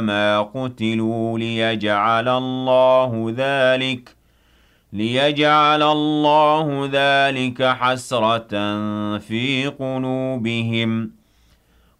ما قتلوا ليجعل الله ذلك حسرة في قلوبهم